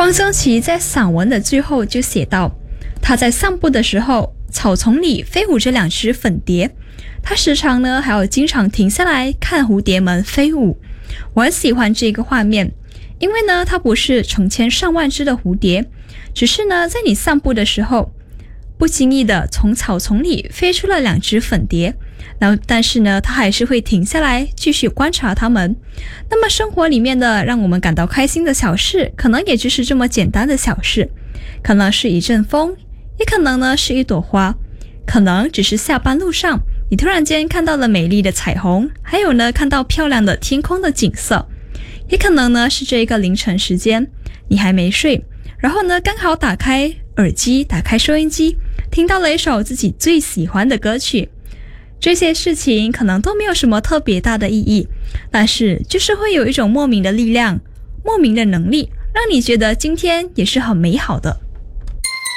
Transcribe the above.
汪曾祺在散文的最后就写道，他在散步的时候，草丛里飞舞着2只粉蝶，他时常呢还要经常停下来看蝴蝶们飞舞。我很喜欢这个画面，因为呢它不是成千上万只的蝴蝶，只是呢在你散步的时候，不经意的从草丛里飞出了2只粉蝶，但是呢它还是会停下来继续观察它们。那么生活里面的让我们感到开心的小事，可能也就是这么简单的小事，可能是一阵风，也可能呢是一朵花，可能只是下班路上你突然间看到了美丽的彩虹，还有呢看到漂亮的天空的景色，也可能呢是这个凌晨时间你还没睡，然后呢刚好打开耳机，打开收音机，听到了一首自己最喜欢的歌曲。这些事情可能都没有什么特别大的意义，但是就是会有一种莫名的力量，莫名的能力，让你觉得今天也是很美好的。